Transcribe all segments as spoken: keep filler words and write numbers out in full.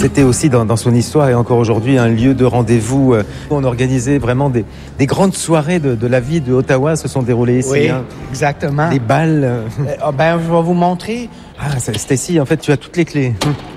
C'était aussi dans, dans son histoire et encore aujourd'hui un lieu de rendez-vous. On organisait vraiment des, des grandes soirées de, de la vie de Ottawa se sont déroulées ici. Oui, hein. exactement. Des balles. Euh, ben, je vais vous montrer. Ah, Stacy, en fait, tu as toutes les clés.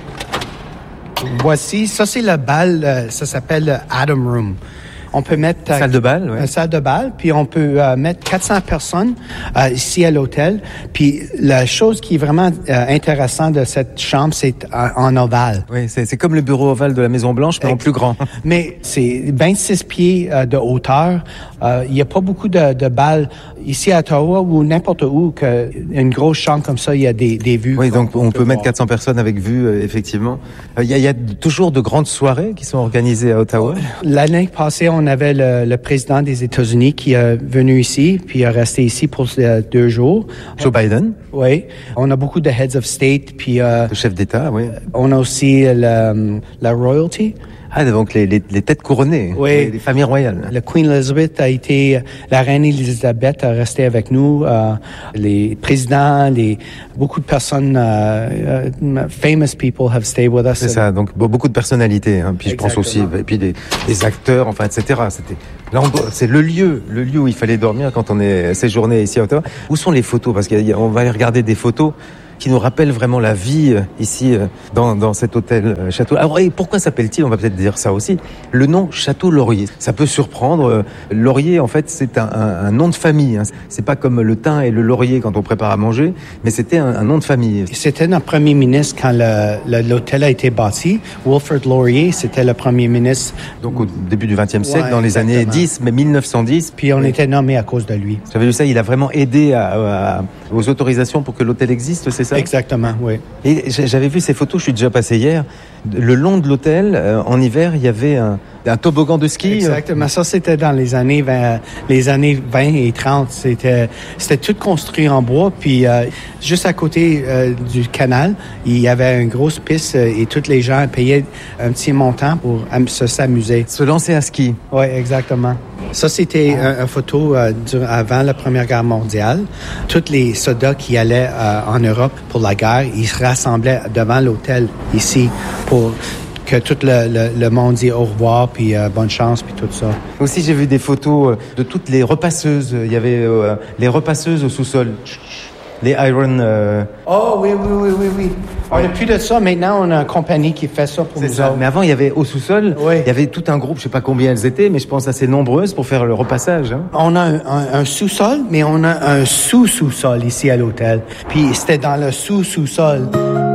Voici, ça c'est le bal, ça s'appelle le Adam Room. On peut mettre... Salle de bal, oui. Une salle de bal, puis on peut euh, mettre quatre cents personnes euh, ici à l'hôtel. Puis la chose qui est vraiment euh, intéressante de cette chambre, c'est euh, en ovale. Oui, c'est, c'est comme le bureau ovale de la Maison-Blanche, mais en plus grand. Mais c'est vingt-six pieds euh, de hauteur. Euh, il n'y a pas beaucoup de, de balles ici à Ottawa ou n'importe où que une grosse chambre comme ça, il y a des, des vues. Oui, donc on peut voir. mettre quatre cents personnes avec vue, euh, effectivement. Il euh, y, a, y a toujours de grandes soirées qui sont organisées à Ottawa. L'année passée, on avait le, le président des États-Unis qui est venu ici, puis il est resté ici pour euh, deux jours. Joe Biden. Oui. On a beaucoup de heads of state, puis... Euh, le chef d'État, oui. On a aussi la, la royalty. Ah, donc les, les, les têtes couronnées, oui. les, les familles royales. La Queen Elizabeth a été, la reine Elizabeth a resté avec nous. Euh, les présidents, les beaucoup de personnes, uh, uh, famous people have stayed with us. C'est ça, donc beaucoup de personnalités. Hein. Puis Exactement. Je pense aussi, et puis des, des acteurs, enfin, et cetera. C'était, là, on, c'est le lieu, le lieu où il fallait dormir quand on est séjourné ici à Ottawa. Où sont les photos? Parce qu'on va aller regarder des photos qui nous rappelle vraiment la vie euh, ici euh, dans, dans cet hôtel euh, Château. Alors, et pourquoi s'appelle-t-il? On va peut-être dire ça aussi. Le nom Château Laurier. Ça peut surprendre. Euh, Laurier, en fait, c'est un, un, un nom de famille. Hein. C'est pas comme le thym et le laurier quand on prépare à manger, mais c'était un, un nom de famille. C'était notre premier ministre quand le, le, l'hôtel a été bâti. Wilfrid Laurier, c'était le premier ministre. Donc au début du vingtième siècle, ouais, dans les exactement. années dix, mais mille neuf cent dix. Puis on oui. était nommé à cause de lui. J'avais vu ça, il a vraiment aidé à, à, aux autorisations pour que l'hôtel existe, c'est ça? Exactement, oui. Et j'avais vu ces photos, je suis déjà passé hier. Le long de l'hôtel, euh, en hiver, il y avait un, un toboggan de ski. Exactement. Ça, c'était dans les années vingt, les années vingt et trente. C'était, c'était tout construit en bois. Puis, euh, juste à côté euh, du canal, il y avait une grosse piste euh, et tous les gens payaient un petit montant pour am- se s'amuser. Se lancer à ski. Oui, exactement. Ça, c'était ah. une photo euh, durant, avant la Première Guerre mondiale. Tous les soldats qui allaient euh, en Europe pour la guerre, ils se rassemblaient devant l'hôtel ici pour que tout le, le, le monde dit au revoir, puis euh, bonne chance, puis tout ça. Aussi, j'ai vu des photos de toutes les repasseuses. Il y avait euh, les repasseuses au sous-sol. Les Iron... Euh... Oh, oui, oui, oui, oui, oui. On n'a plus de ça. Maintenant, on a une compagnie qui fait ça pour C'est nous ça. autres. Mais avant, il y avait au sous-sol, oui. il y avait tout un groupe, je ne sais pas combien elles étaient, mais je pense assez nombreuses pour faire le repassage. Hein. On a un, un, un sous-sol, mais on a un sous-sous-sol ici à l'hôtel. Puis c'était dans le sous-sous-sol.